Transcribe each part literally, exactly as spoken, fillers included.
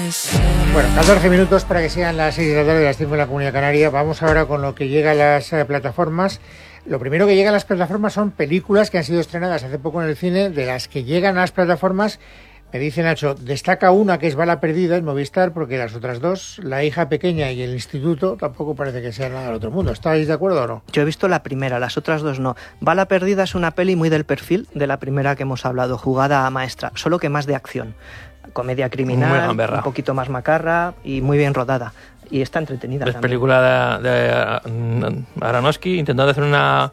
Bueno, catorce minutos para que sean las seis de la tarde de las cinco en la Comunidad Canaria. Vamos ahora con lo que llega a las eh, plataformas. Lo primero que llega a las plataformas son películas que han sido estrenadas hace poco en el cine. De las que llegan a las plataformas, me dice Nacho, destaca una que es Bala Perdida en Movistar, porque las otras dos, La hija pequeña y El instituto, tampoco parece que sea nada del otro mundo. ¿Estáis de acuerdo o no? Yo he visto la primera, las otras dos no. Bala Perdida es una peli muy del perfil de la primera que hemos hablado, Jugada maestra, solo que más de acción. Comedia criminal, un poquito más macarra y muy bien rodada. Y está entretenida. Es película de, de Aronofsky intentando hacer una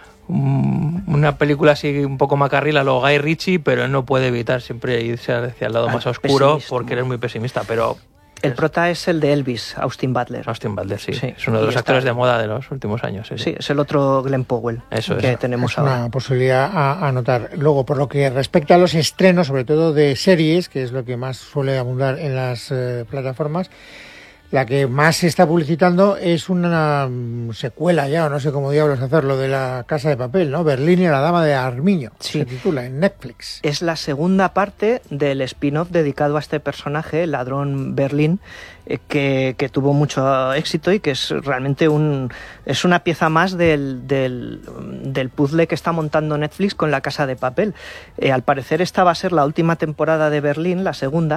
una película así un poco macarrila, lo Guy Ritchie, pero él no puede evitar siempre irse hacia el lado Al más oscuro porque él es muy pesimista, pero... El prota es el de Elvis, Austin Butler. Austin Butler, sí. sí. Es uno de los actores está... de moda de los últimos años. Sí, sí, es el otro Glenn Powell Eso que es. tenemos es ahora. Una posibilidad a anotar. Luego, por lo que respecta a los estrenos, sobre todo de series, que es lo que más suele abundar en las eh, plataformas, la que más se está publicitando es una um, secuela ya, o no sé cómo diablos hacerlo, de La Casa de Papel, ¿no? Berlín y la Dama de Armiño, sí. Se titula en Netflix. Es la segunda parte del spin-off dedicado a este personaje, el ladrón Berlín, eh, que, que tuvo mucho éxito y que es realmente un es una pieza más del, del, del puzzle que está montando Netflix con La Casa de Papel. Eh, al parecer esta va a ser la última temporada de Berlín, la segunda.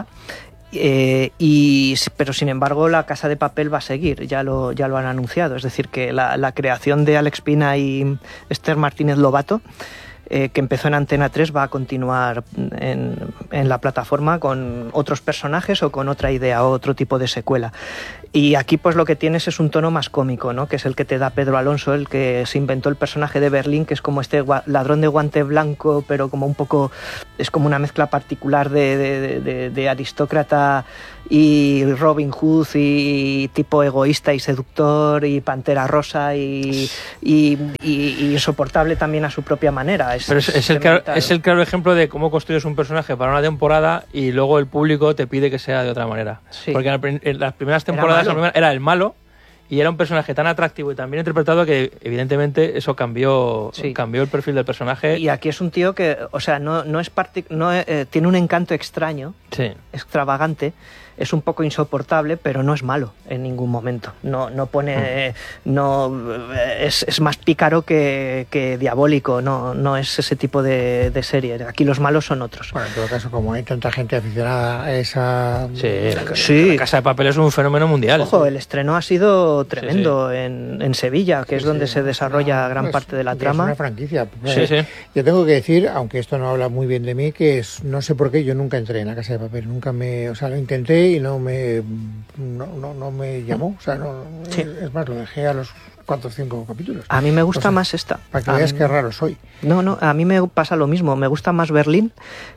Eh, y pero sin embargo La Casa de Papel va a seguir, ya lo ya lo han anunciado, es decir que la, la creación de Alex Pina y Esther Martínez Lobato, eh, que empezó en Antena tres, va a continuar en, en la plataforma con otros personajes o con otra idea o otro tipo de secuela. Y aquí pues lo que tienes es un tono más cómico, ¿no? Que es el que te da Pedro Alonso, el que se inventó el personaje de Berlín, que es como este ladrón de guante blanco, pero como un poco, es como una mezcla particular de, de, de, de aristócrata y Robin Hood y tipo egoísta y seductor y pantera rosa y, y, y, y insoportable también a su propia manera. Es, pero es, es, el claro, es el claro ejemplo de cómo construyes un personaje para una temporada y luego el público te pide que sea de otra manera. Sí. Porque en, en las primeras temporadas era, era el malo y era un personaje tan atractivo y tan bien interpretado que evidentemente eso cambió, sí. cambió el perfil del personaje. Y aquí es un tío que, o sea, no, no es partic- no eh, tiene un encanto extraño, sí. extravagante. Es un poco insoportable, pero no es malo en ningún momento. No, no pone, no es, es más pícaro que, que diabólico. No, no es ese tipo de, de serie. Aquí los malos son otros. Bueno, en todo caso, como hay tanta gente aficionada a esa, sí, la, sí. la Casa de Papel es un fenómeno mundial. Ojo, el estreno ha sido tremendo sí, sí. En, en Sevilla, que sí, es donde sí, se desarrolla no, gran no, parte de la trama. Es una franquicia. Sí, sí. Yo tengo que decir, aunque esto no habla muy bien de mí, que es, no sé por qué yo nunca entré en La Casa de Papel. Nunca me, o sea, lo intenté y no me no, no, no me llamó, o sea, no, sí. es más, lo dejé a los cuatro o cinco capítulos. A mí me gusta o sea, más esta. Para que a veas mí... qué raro soy. No, no, a mí me pasa lo mismo, me gusta más Berlín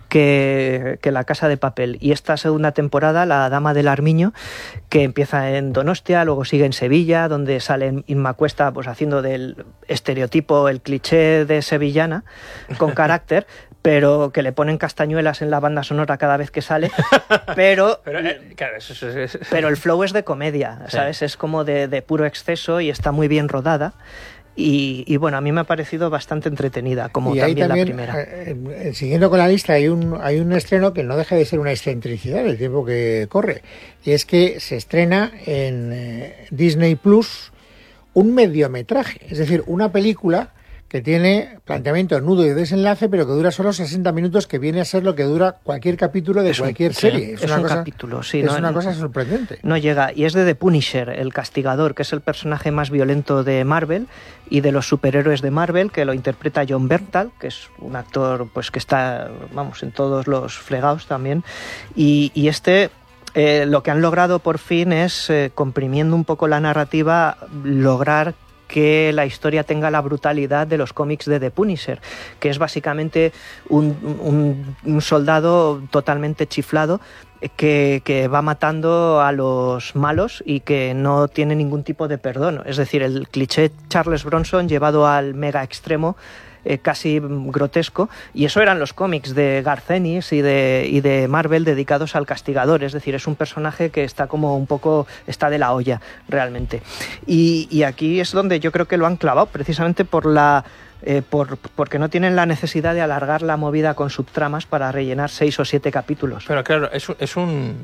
que, que La Casa de Papel. Y esta segunda temporada, La Dama del Armiño, que empieza en Donostia, luego sigue en Sevilla, donde sale Inma Cuesta pues haciendo del estereotipo, el cliché de sevillana, con carácter, pero que le ponen castañuelas en la banda sonora cada vez que sale, pero pero, eh, claro, eso, eso, eso. pero el flow es de comedia, ¿sabes? Sí. Es como de, de puro exceso y está muy bien rodada. Y, y bueno, a mí me ha parecido bastante entretenida, como y también, también la primera. Eh, eh, siguiendo con la lista, hay un, hay un estreno que no deja de ser una excentricidad el tiempo que corre, y es que se estrena en eh, Disney Plus un mediometraje, es decir, una película que tiene planteamiento, nudo y desenlace, pero que dura solo sesenta minutos, que viene a ser lo que dura cualquier capítulo de es cualquier un, serie. Sí, es, es una un cosa, capítulo, sí. Es no, una no, cosa sorprendente. No llega, y es de The Punisher, el castigador, que es el personaje más violento de Marvel y de los superhéroes de Marvel, que lo interpreta John Bernthal, que es un actor pues que está, vamos, en todos los fregados también, y, y este... Eh, lo que han logrado por fin es, eh, comprimiendo un poco la narrativa, lograr que la historia tenga la brutalidad de los cómics de The Punisher, que es básicamente un, un, un soldado totalmente chiflado que, que va matando a los malos y que no tiene ningún tipo de perdón. Es decir, el cliché Charles Bronson llevado al mega extremo, Eh, casi grotesco, y eso eran los cómics de Garth Ennis y de, y de Marvel dedicados al castigador, es decir, es un personaje que está como un poco, está de la olla realmente, y, y aquí es donde yo creo que lo han clavado, precisamente por la Eh, por, porque no tienen la necesidad de alargar la movida con subtramas para rellenar seis o siete capítulos. Pero claro, es, es un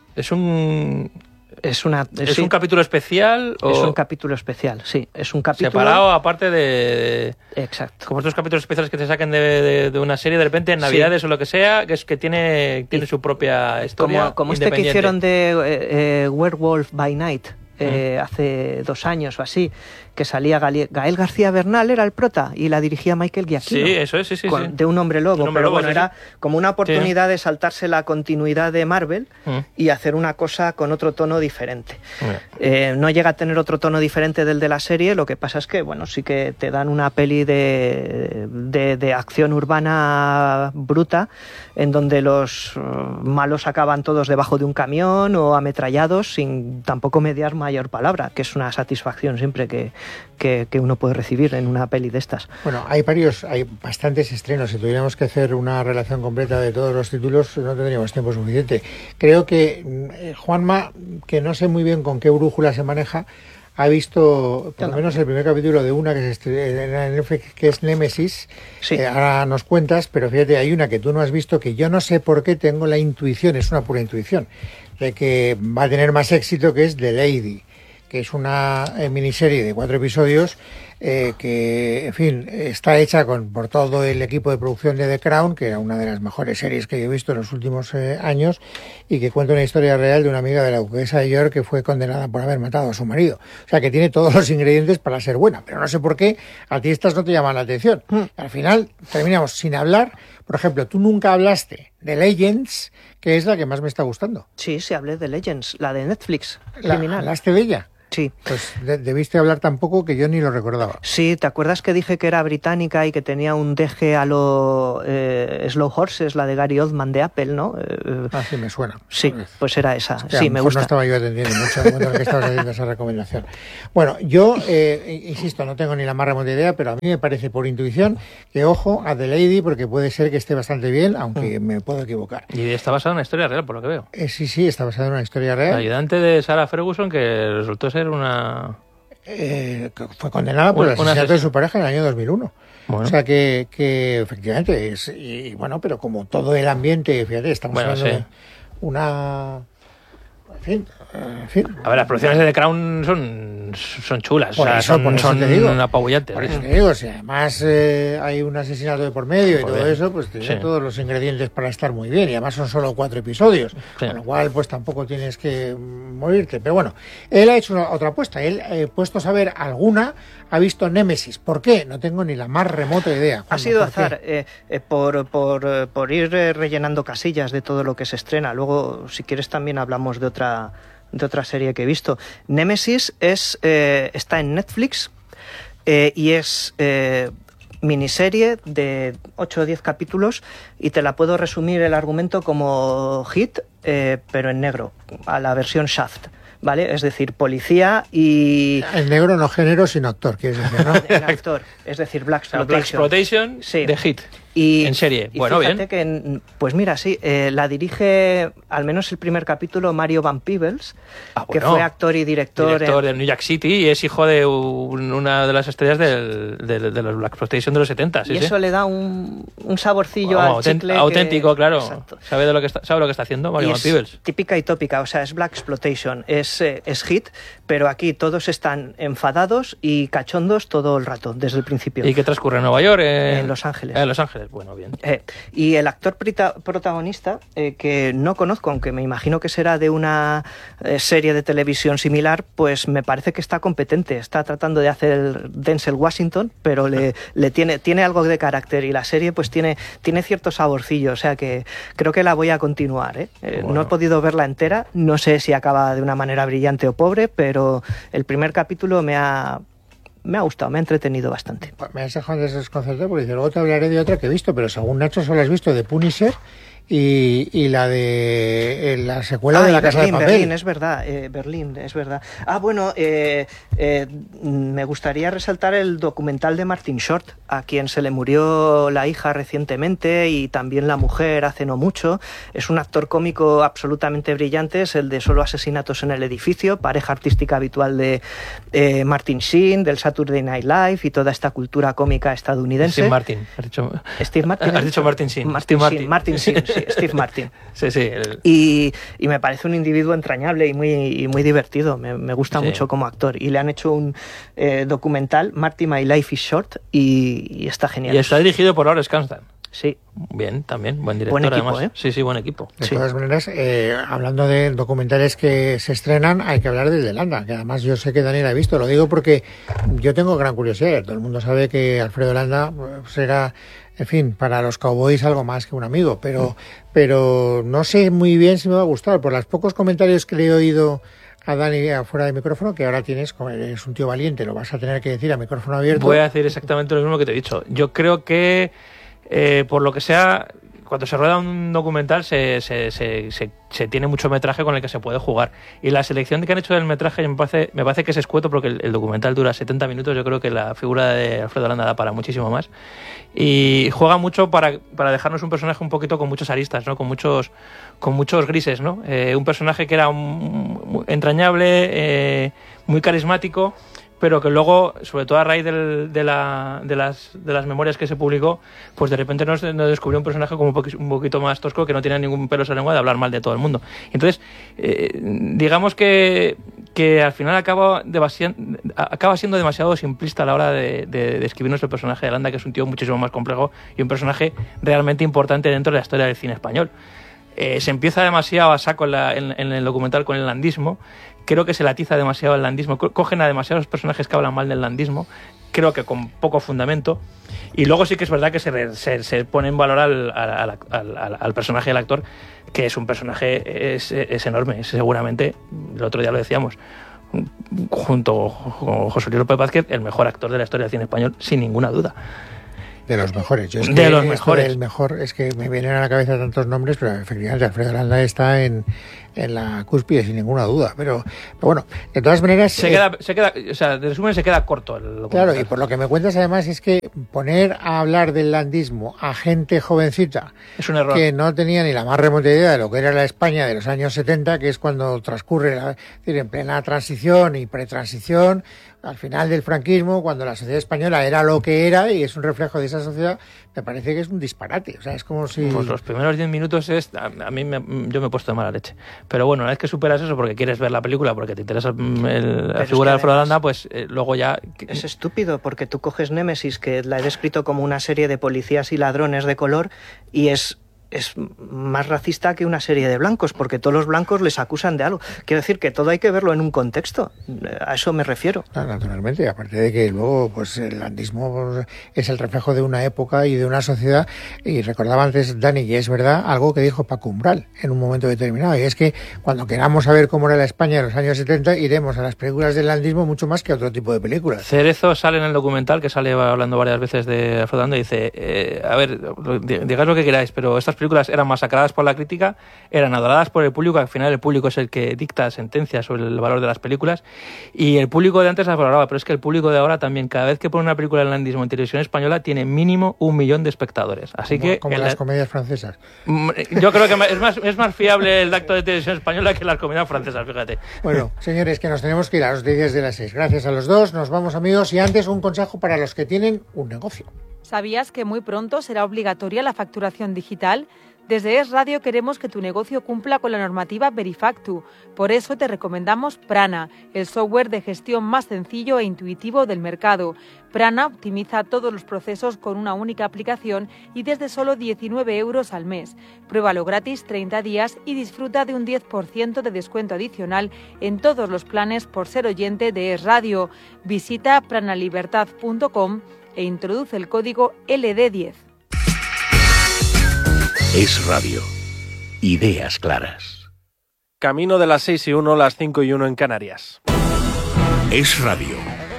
Es un... Es, una, ¿Es sí, un capítulo especial? O... Es un capítulo especial, sí. Es un capítulo... Separado, aparte de... Exacto. Como estos capítulos especiales que te saquen de, de, de una serie de repente en Navidades sí. o lo que sea, que es que tiene, tiene su propia historia Como, como este que hicieron de eh, eh, Werewolf by Night, eh, mm. hace dos años o así, que salía Gael García Bernal, era el prota, y la dirigía Michael Giacchino. Sí, eso es, sí, sí. Con, sí. De un hombre lobo, un hombre pero lobo, bueno, sí, era sí. como una oportunidad sí. de saltarse la continuidad de Marvel mm. y hacer una cosa con otro tono diferente. Mm. Eh, no llega a tener otro tono diferente del de la serie, lo que pasa es que, bueno, sí que te dan una peli de, de, de acción urbana bruta, en donde los uh, malos acaban todos debajo de un camión o ametrallados sin tampoco mediar mayor palabra, que es una satisfacción siempre que Que, que uno puede recibir en una peli de estas. Bueno, hay varios, hay bastantes estrenos. Si tuviéramos que hacer una relación completa de todos los títulos, no tendríamos tiempo suficiente. Creo que eh, Juanma, que no sé muy bien con qué brújula se maneja, ha visto por lo menos el primer capítulo de una que se estrena en Netflix, que es Némesis. Sí. Eh, ahora nos cuentas, pero fíjate, hay una que tú no has visto que yo no sé por qué tengo la intuición, es una pura intuición, de que va a tener más éxito, que es The Lady, que es una eh, miniserie de cuatro episodios eh, que, en fin, está hecha con, por todo el equipo de producción de The Crown, que era una de las mejores series que yo he visto en los últimos eh, años, y que cuenta una historia real de una amiga de la duquesa de York que fue condenada por haber matado a su marido. O sea, que tiene todos los ingredientes para ser buena, pero no sé por qué a ti estas no te llaman la atención. Mm. Al final terminamos sin hablar. Por ejemplo, tú nunca hablaste de Legends, que es la que más me está gustando. Sí, sí, hablé de Legends, la de Netflix. La, ¿Hablaste de ella? Sí. Pues de, debiste hablar tan poco que yo ni lo recordaba. Sí, ¿te acuerdas que dije que era británica y que tenía un deje a lo eh, Slow Horses, la de Gary Oldman de Apple, ¿no? Eh, ah, sí, me suena. Sí, pues era esa. Es que sí, a me gusta. No estaba yo atendiendo mucho al momento en que estabas haciendo esa recomendación. Bueno, yo, eh, insisto, no tengo ni la más remota idea, pero a mí me parece por intuición que ojo a The Lady, porque puede ser que esté bastante bien, aunque mm. me puedo equivocar. Y está basada en una historia real, por lo que veo. Eh, sí, sí, está basada en una historia real. La ayudante de Sarah Ferguson, que resultó ser una... Eh, fue condenada por el asesinato de su pareja en el año dos mil uno. Bueno. O sea que, que efectivamente es, y bueno, pero como todo el ambiente, fíjate, estamos bueno, hablando sí. de una... En fin, en fin. A ver, las producciones de The Crown son, son chulas, por o sea, eso, son, por eso son te digo, apabullantes. Por eso te digo, si además eh, hay un asesinato de por medio y por todo bien. Eso, pues tiene sí. todos los ingredientes para estar muy bien, y además son solo cuatro episodios, sí. con lo cual pues tampoco tienes que morirte. Pero bueno, él ha hecho una, otra apuesta, él, eh, puesto a saber alguna, ha visto Némesis. ¿Por qué? No tengo ni la más remota idea. Ha sido azar, eh, eh, por, por, por ir rellenando casillas de todo lo que se estrena. Luego, si quieres, también hablamos de otra de otra serie que he visto. Némesis es, eh, está en Netflix eh, y es eh, miniserie de ocho o diez capítulos, y te la puedo resumir el argumento como Hit, eh, pero en negro, a la versión Shaft. ¿Vale? Es decir, policía y... El negro no género, sino actor, quieres decir, ¿no? El actor, es decir, Black Exploitation. Black Exploitation sí. de Hit. Y, en serie. Y bueno, fíjate bien. Que, pues mira, sí, eh, la dirige, al menos el primer capítulo, Mario Van Peebles, ah, bueno. que fue actor y director. Director en... de New York City, y es hijo de un, una de las estrellas del, del, de los Black Exploitation de los setenta. Sí, y eso sí. le da un, un saborcillo oh, al autent, chicle. Auténtico, que... claro. Exacto. Sabe, de lo que está, sabe lo que está haciendo Mario Van Peebles. Típica y tópica, o sea, es Black Exploitation, es, eh, es Hit, pero aquí todos están enfadados y cachondos todo el rato, desde el principio. ¿Y qué transcurre en Nueva York? Eh... En Los Ángeles. En Los Ángeles, bueno, bien. Eh, y el actor protagonista, eh, que no conozco, aunque me imagino que será de una eh, serie de televisión similar, pues me parece que está competente. Está tratando de hacer Denzel Washington, pero le, le tiene, tiene algo de carácter, y la serie pues tiene, tiene cierto saborcillo, o sea que creo que la voy a continuar. ¿eh? Eh, bueno. No he podido verla entera, no sé si acaba de una manera brillante o pobre, pero el primer capítulo me ha... Me ha gustado, me ha entretenido bastante. Me has dejado desconcertado porque luego te hablaré de otra que he visto, pero según Nacho solo has visto de Punisher y, y la de la secuela ah, de La Casa Berlín, de Papel. Berlín, es verdad, eh, Berlín, es verdad. Ah, bueno, eh, eh, me gustaría resaltar el documental de Martin Short, a quien se le murió la hija recientemente y también la mujer hace no mucho. Es un actor cómico absolutamente brillante, es el de Solo asesinatos en el edificio, pareja artística habitual de eh, Martin Sheen, del Saturday Night Live y toda esta cultura cómica estadounidense. Steve Martin, has dicho, Steve Martin. Has dicho Martin Sheen. Martin Sheen, Martin Sheen, sí. sí, Steve Martin. Sí, sí. El... Y, y me parece un individuo entrañable y muy, y muy divertido. Me, me gusta sí. mucho como actor. Y le han hecho un eh, documental, Marty, My Life is Short, y, y está genial. Y está dirigido por Lawrence Kasdan. Sí. Bien, también, buen director. Buen equipo, además. ¿eh? Sí, sí, buen equipo. De sí. todas maneras, eh, hablando de documentales que se estrenan, hay que hablar del de Landa, que además yo sé que Daniel ha visto. Lo digo porque yo tengo gran curiosidad. Todo el mundo sabe que Alfredo Landa será, en fin, para los cowboys algo más que un amigo, pero, pero no sé muy bien si me va a gustar. Por los pocos comentarios que le he oído a Dani afuera de micrófono, que ahora tienes, como eres un tío valiente, lo vas a tener que decir a micrófono abierto. Voy a decir exactamente lo mismo que te he dicho. Yo creo que, eh, por lo que sea, cuando se rueda un documental se, se, se, se, se tiene mucho metraje con el que se puede jugar. Y la selección que han hecho del metraje me parece, me parece que es escueto, porque el, el documental dura setenta minutos. Yo creo que la figura de Alfredo Landa da para muchísimo más. Y juega mucho para, para dejarnos un personaje un poquito con muchas aristas, ¿no? Con muchos, con muchos grises, ¿no? Eh, un personaje que era un, un, entrañable, eh, muy carismático, pero que luego, sobre todo a raíz del, de, la, de, las, de las memorias que se publicó, pues de repente nos, nos descubrió un personaje como un, poqu- un poquito más tosco, que no tiene ningún pelo en la lengua de hablar mal de todo el mundo. Entonces, eh, digamos que, que al final acaba, demasi- acaba siendo demasiado simplista a la hora de, de, de escribirnos el personaje de Landa, que es un tío muchísimo más complejo y un personaje realmente importante dentro de la historia del cine español. Eh, se empieza demasiado a saco en, la, en, en el documental con el landismo. Creo que se latiza demasiado el landismo. Cogen a demasiados personajes que hablan mal del landismo, creo que con poco fundamento. Y luego sí que es verdad que se, se, se pone en valor al, al, al, al, al personaje del actor, que es un personaje es, es enorme. Es seguramente, el otro día lo decíamos, junto con José Luis López Vázquez, el mejor actor de la historia del cine español, sin ninguna duda. De los mejores. Yo es de que los mejores. El mejor es que me vienen a la cabeza tantos nombres, pero efectivamente Alfredo Landa está en, en la cúspide sin ninguna duda. Pero, pero bueno, de todas maneras... Se, eh, queda, se queda, o sea, de resumen, se queda corto el documental. Claro, y por lo que me cuentas además es que poner a hablar del landismo a gente jovencita, es un error, que no tenía ni la más remota idea de lo que era la España de los años setenta, que es cuando transcurre, es decir, en plena transición y pretransición, al final del franquismo, cuando la sociedad española era lo que era y es un reflejo de esa sociedad, me parece que es un disparate. O sea, es como si... Pues los primeros diez minutos es... A, a mí me, yo me he puesto de mala leche. Pero bueno, una vez que superas eso porque quieres ver la película, porque te interesa el, la figura de Alfredo Landa, pues eh, luego ya... Es estúpido, porque tú coges Némesis, que la he descrito como una serie de policías y ladrones de color, y es... es más racista que una serie de blancos, porque todos los blancos les acusan de algo. Quiero decir que todo hay que verlo en un contexto. A eso me refiero. Ah, naturalmente, aparte de que luego pues el landismo pues, es el reflejo de una época y de una sociedad. Y recordaba antes, Dani, y es verdad, algo que dijo Paco Umbral en un momento determinado, y es que cuando queramos saber cómo era la España en los años setenta, iremos a las películas del landismo mucho más que a otro tipo de películas. Cerezo sale en el documental, que sale hablando varias veces de Alfredo Landa, y dice, eh, a ver, digáis lo que queráis, pero estas películas eran masacradas por la crítica, eran adoradas por el público, al final el público es el que dicta sentencias sobre el valor de las películas, y el público de antes las valoraba, pero es que el público de ahora también, cada vez que pone una película de landismo en televisión española, tiene mínimo un millón de espectadores. Así como, que como las la... comedias francesas. Yo creo que es más, es más fiable el acto de televisión española que las comedias francesas, fíjate. Bueno, señores, que nos tenemos que ir a los diez de las seis. Gracias a los dos, nos vamos, amigos, y antes un consejo para los que tienen un negocio. ¿Sabías que muy pronto será obligatoria la facturación digital? Desde Es Radio queremos que tu negocio cumpla con la normativa Verifactu. Por eso te recomendamos Prana, el software de gestión más sencillo e intuitivo del mercado. Prana optimiza todos los procesos con una única aplicación y desde solo diecinueve euros al mes. Pruébalo gratis treinta días y disfruta de un diez por ciento de descuento adicional en todos los planes por ser oyente de Es Radio. Visita pranalibertad punto com e introduce el código L D diez. Es Radio. Ideas claras. Camino de las seis y uno, las cinco y uno en Canarias. Es Radio.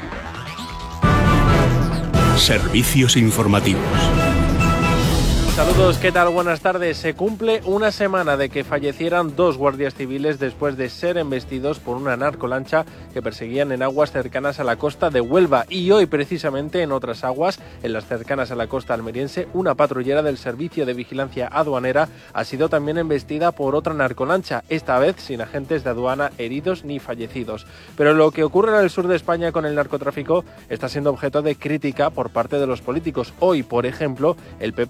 Servicios informativos. Saludos, ¿qué tal? Buenas tardes. Se cumple una semana de que fallecieran dos guardias civiles después de ser embestidos por una narcolancha que perseguían en aguas cercanas a la costa de Huelva. Y hoy, precisamente, en otras aguas, en las cercanas a la costa almeriense, una patrullera del Servicio de Vigilancia Aduanera ha sido también embestida por otra narcolancha, esta vez sin agentes de aduana heridos ni fallecidos. Pero lo que ocurre en el sur de España con el narcotráfico está siendo objeto de crítica por parte de los políticos. Hoy, por ejemplo, el P P ha cargado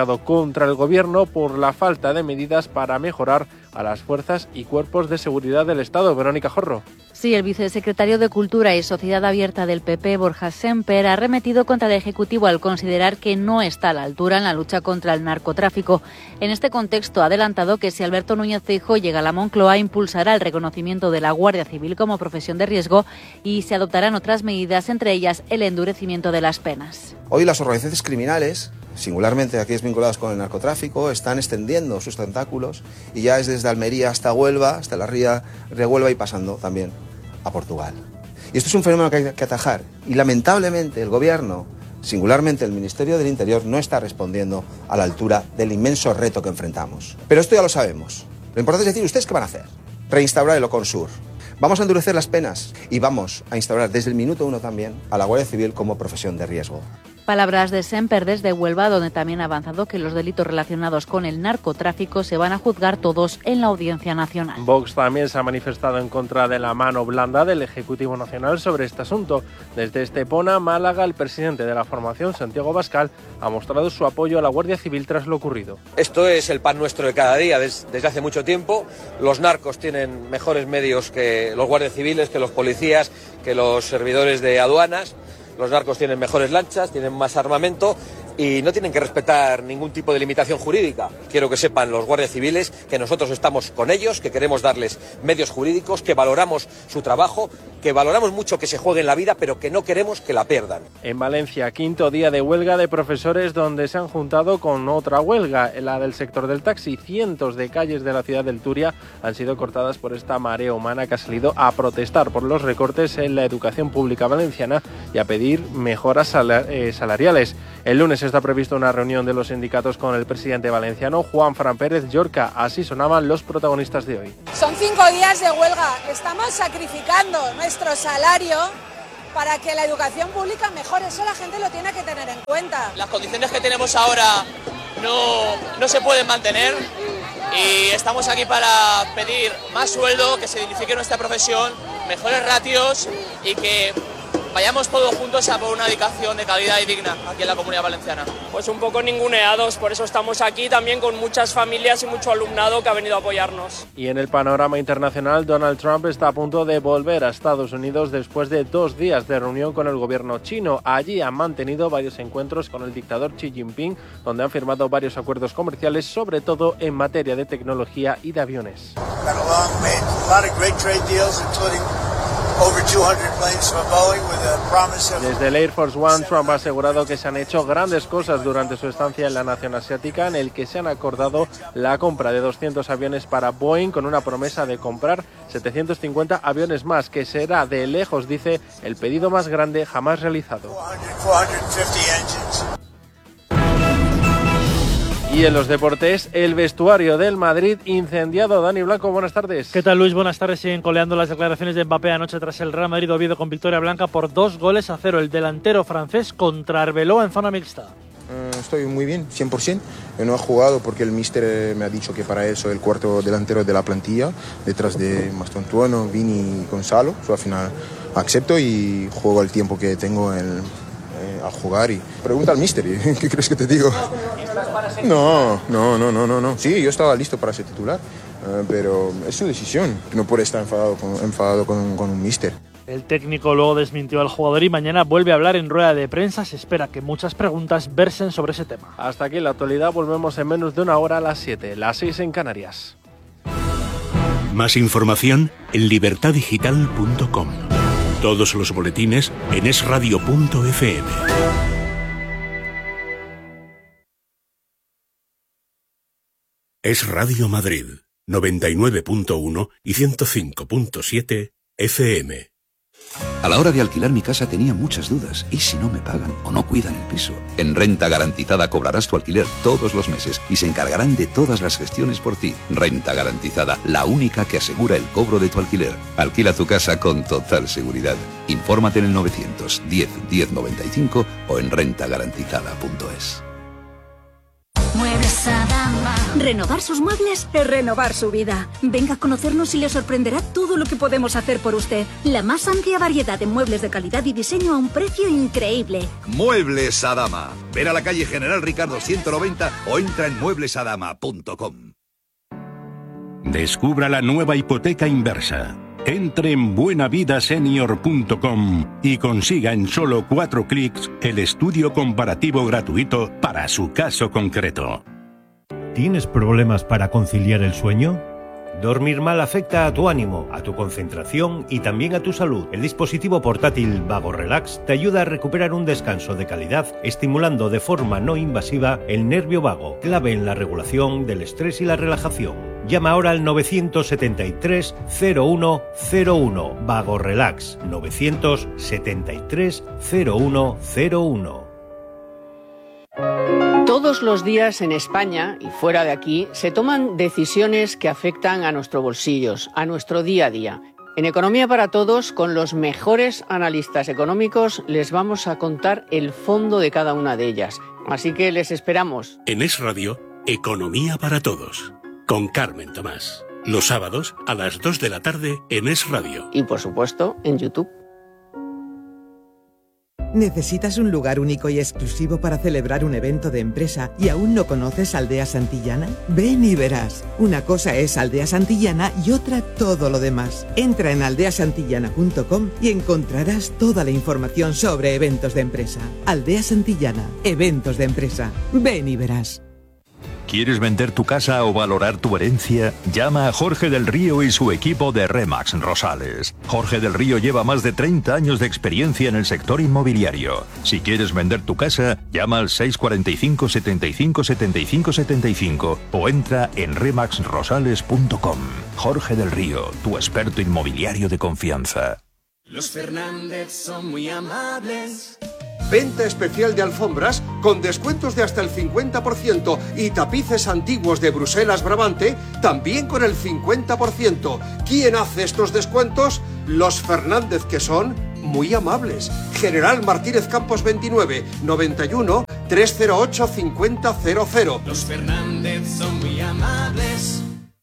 cargado contra el gobierno por la falta de medidas para mejorar a las fuerzas y cuerpos de seguridad del Estado. Verónica Jorro. Sí, el vicesecretario de Cultura y Sociedad Abierta del P P, Borja Semper, ha arremetido contra el Ejecutivo al considerar que no está a la altura en la lucha contra el narcotráfico. En este contexto ha adelantado que si Alberto Núñez Feijóo llega a la Moncloa, impulsará el reconocimiento de la Guardia Civil como profesión de riesgo y se adoptarán otras medidas, entre ellas el endurecimiento de las penas. Hoy las organizaciones criminales, singularmente aquellas vinculadas con el narcotráfico, están extendiendo sus tentáculos y ya es desde Almería hasta Huelva, hasta la ría de Huelva y pasando también a Portugal. Y esto es un fenómeno que hay que atajar y lamentablemente el Gobierno, singularmente el Ministerio del Interior, no está respondiendo a la altura del inmenso reto que enfrentamos. Pero esto ya lo sabemos. Lo importante es decir, ¿ustedes qué van a hacer? Reinstaurar el Oconsur. Vamos a endurecer las penas y vamos a instaurar desde el minuto uno también a la Guardia Civil como profesión de riesgo. Palabras de Semper desde Huelva, donde también ha avanzado que los delitos relacionados con el narcotráfico se van a juzgar todos en la Audiencia Nacional. Vox también se ha manifestado en contra de la mano blanda del Ejecutivo Nacional sobre este asunto. Desde Estepona, Málaga, el presidente de la formación, Santiago Abascal, ha mostrado su apoyo a la Guardia Civil tras lo ocurrido. Esto es el pan nuestro de cada día desde hace mucho tiempo. Los narcos tienen mejores medios que los guardias civiles, que los policías, que los servidores de aduanas. Los narcos tienen mejores lanchas, tienen más armamento y no tienen que respetar ningún tipo de limitación jurídica. Quiero que sepan los guardias civiles que nosotros estamos con ellos, que queremos darles medios jurídicos, que valoramos su trabajo, que valoramos mucho que se jueguen la vida, pero que no queremos que la pierdan. En Valencia, quinto día de huelga de profesores donde se han juntado con otra huelga, la del sector del taxi. Cientos de calles de la ciudad del Turia han sido cortadas por esta marea humana que ha salido a protestar por los recortes en la educación pública valenciana y a pedir mejoras salariales. El lunes está prevista una reunión de los sindicatos con el presidente valenciano, Juan Fran Pérez Llorca. Así sonaban los protagonistas de hoy. Son cinco días de huelga. Estamos sacrificando nuestro salario para que la educación pública mejore. Eso la gente lo tiene que tener en cuenta. Las condiciones que tenemos ahora no, no se pueden mantener y estamos aquí para pedir más sueldo, que se dignifique nuestra profesión, mejores ratios y que vayamos todos juntos a por una educación de calidad y digna aquí en la Comunidad Valenciana. Pues un poco ninguneados, por eso estamos aquí también con muchas familias y mucho alumnado que ha venido a apoyarnos. Y en el panorama internacional, Donald Trump está a punto de volver a Estados Unidos después de dos días de reunión con el gobierno chino. Allí han mantenido varios encuentros con el dictador Xi Jinping, donde han firmado varios acuerdos comerciales, sobre todo en materia de tecnología y de aviones. Desde el Air Force One, Trump ha asegurado que se han hecho grandes cosas durante su estancia en la nación asiática, en el que se han acordado la compra de doscientos aviones para Boeing, con una promesa de comprar setecientos cincuenta aviones más, que será de lejos, dice, el pedido más grande jamás realizado. Y en los deportes, el vestuario del Madrid incendiado. Dani Blanco, buenas tardes. ¿Qué tal, Luis? Buenas tardes. Siguen coleando las declaraciones de Mbappé anoche tras el Real Madrid Oviedo con victoria blanca por dos goles a cero. El delantero francés contra Arbeloa en zona mixta. Uh, estoy muy bien, cien por ciento. Yo no he jugado porque el míster me ha dicho que para él soy el cuarto delantero de la plantilla, detrás de Mastontuono, Vini y Gonzalo. So, al final acepto y juego el tiempo que tengo en... a jugar y pregunta al míster, ¿qué crees que te digo? No, no, no, no, no, no. Sí, yo estaba listo para ser titular, uh, pero es su decisión. No puede estar enfadado con, enfadado con, con un míster. El técnico luego desmintió al jugador y mañana vuelve a hablar en rueda de prensa. Se espera que muchas preguntas versen sobre ese tema. Hasta aquí la actualidad. Volvemos en menos de una hora a las siete, las seis en Canarias. Más información en libertad digital punto com. Todos los boletines en es radio punto efe eme. Es Radio Madrid, noventa y nueve punto uno y ciento cinco punto siete efe eme. A la hora de alquilar mi casa tenía muchas dudas. ¿Y si no me pagan o no cuidan el piso? En Renta Garantizada cobrarás tu alquiler todos los meses y se encargarán de todas las gestiones por ti. Renta Garantizada, la única que asegura el cobro de tu alquiler. Alquila tu casa con total seguridad. Infórmate en el novecientos diez diez noventa y cinco o en renta garantizada punto es. Muebles Adama. Renovar sus muebles es renovar su vida. Venga a conocernos y le sorprenderá todo lo que podemos hacer por usted. La más amplia variedad de muebles de calidad y diseño a un precio increíble. Muebles Adama. Ven a la calle General Ricardo ciento noventa o entra en muebles adama punto com. Descubra la nueva hipoteca inversa. Entre en buena vida senior punto com y consiga en solo cuatro clics el estudio comparativo gratuito para su caso concreto. ¿Tienes problemas para conciliar el sueño? Dormir mal afecta a tu ánimo, a tu concentración y también a tu salud. El dispositivo portátil Vago Relax te ayuda a recuperar un descanso de calidad, estimulando de forma no invasiva el nervio vago, clave en la regulación del estrés y la relajación. Llama ahora al nueve siete tres, cero uno cero uno. Vago Relax, nueve siete tres, cero uno cero uno. Todos los días en España y fuera de aquí se toman decisiones que afectan a nuestros bolsillos, a nuestro día a día. En Economía para Todos, con los mejores analistas económicos, les vamos a contar el fondo de cada una de ellas. Así que les esperamos. En Es Radio, Economía para Todos, con Carmen Tomás. Los sábados a las dos de la tarde en Es Radio. Y por supuesto, en YouTube. ¿Necesitas un lugar único y exclusivo para celebrar un evento de empresa y aún no conoces Aldea Santillana? Ven y verás. Una cosa es Aldea Santillana y otra todo lo demás. Entra en aldea santillana punto com y encontrarás toda la información sobre eventos de empresa. Aldea Santillana, eventos de empresa. Ven y verás. ¿Quieres vender tu casa o valorar tu herencia? Llama a Jorge del Río y su equipo de Remax Rosales. Jorge del Río lleva más de treinta años de experiencia en el sector inmobiliario. Si quieres vender tu casa, llama al seis cuatro cinco, setenta y cinco, setenta y cinco, setenta y cinco o entra en remax rosales punto com. Jorge del Río, tu experto inmobiliario de confianza. Los Fernández son muy amables. Venta especial de alfombras con descuentos de hasta el cincuenta por ciento y tapices antiguos de Bruselas Brabante también con el cincuenta por ciento. ¿Quién hace estos descuentos? Los Fernández, que son muy amables. General Martínez Campos veintinueve, noventa y uno, trescientos ocho, cincuenta cero cero. Los Fernández son muy amables.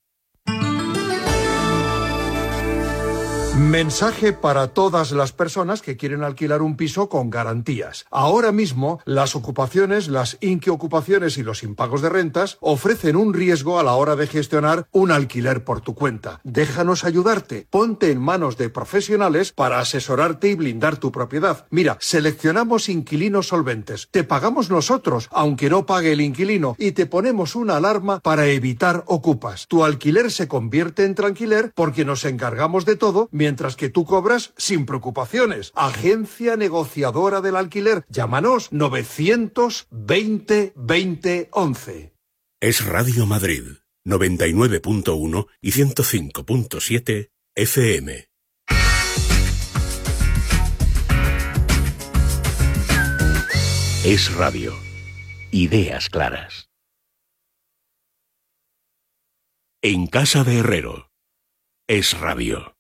Mensaje para todas las personas que quieren alquilar un piso con garantías. Ahora mismo, las ocupaciones, las inquiocupaciones y los impagos de rentas ofrecen un riesgo a la hora de gestionar un alquiler por tu cuenta. Déjanos ayudarte. Ponte en manos de profesionales para asesorarte y blindar tu propiedad. Mira, seleccionamos inquilinos solventes. Te pagamos nosotros, aunque no pague el inquilino, y te ponemos una alarma para evitar ocupas. Tu alquiler se convierte en tranquiler porque nos encargamos de todo, mientras que tú cobras sin preocupaciones. Agencia negociadora del alquiler. Llámanos novecientos veinte veinte once. Es Radio Madrid, noventa y nueve punto uno y ciento cinco punto siete F M. Es Radio. Ideas claras. En casa de Herrero. Es Radio.